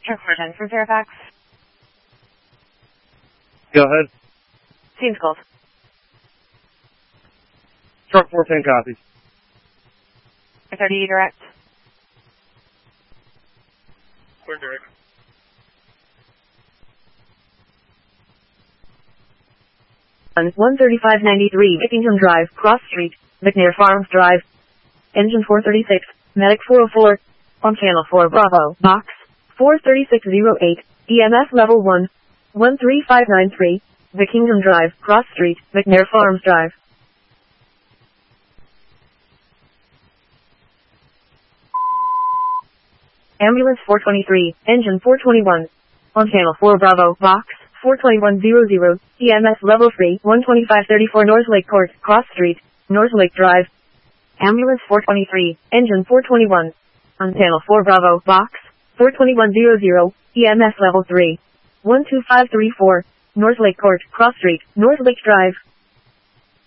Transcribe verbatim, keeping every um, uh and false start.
Truck four ten from Fairfax. Go ahead. Scene's called. Truck four ten copies. thirty direct. We're direct. one thirty-five ninety-three Vickingham Drive, Cross Street, McNair Farms Drive. Engine four thirty-six, Medic four oh four, on Channel four Bravo, Box four thirty-six oh eight, E M F Level one, one three five nine three, Vickingham Drive, Cross Street, McNair Farms Drive. Ambulance four twenty-three, Engine four twenty-one, on Channel four Bravo, Box four twenty-one hundred, E M S Level three, one twenty-five thirty-four North Lake Court, Cross Street, North Lake Drive. Ambulance four twenty-three, Engine four twenty-one, on Channel four Bravo, Box four twenty-one hundred, E M S Level three, one two five three four, North Lake Court, Cross Street, North Lake Drive.